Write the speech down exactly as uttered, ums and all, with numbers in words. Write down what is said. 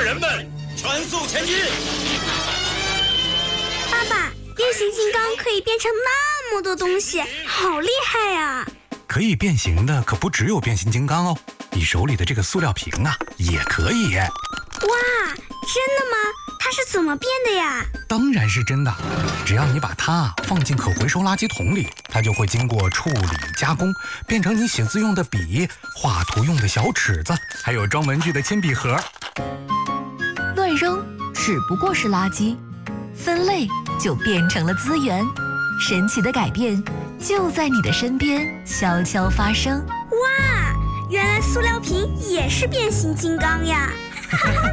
人们全速前进！ 爸爸，变形金刚可以变成那么多东西，好厉害呀！ 可以变形的可不只有变形金刚哦，你手里的这个塑料瓶啊，也可以。 哇，真的吗？它是怎么变的呀？ 当然是真的，只要你把它放进可回收垃圾桶里，它就会经过处理加工，变成你写字用的笔、画图用的小尺子，还有装文具的铅笔盒。 乱扔只不过是垃圾，分类就变成了资源。神奇的改变就在你的身边悄悄发生。 哇，原来塑料瓶也是变形金刚呀！哈哈。